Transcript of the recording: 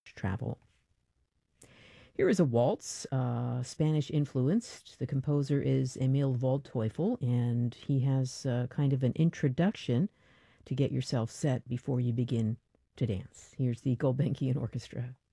travel. Here is a waltz, Spanish influenced. The composer is Emil Waldteufel, and he has kind of an introduction to get yourself set before you begin to dance. Here's the Gulbenkian Orchestra.